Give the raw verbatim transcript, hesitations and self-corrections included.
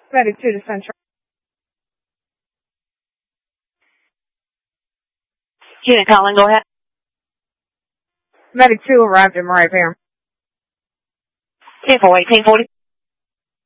Medic two to Central. Unit calling, go ahead. Medic two arrived in Mariah Bam. ten four eighteen forty.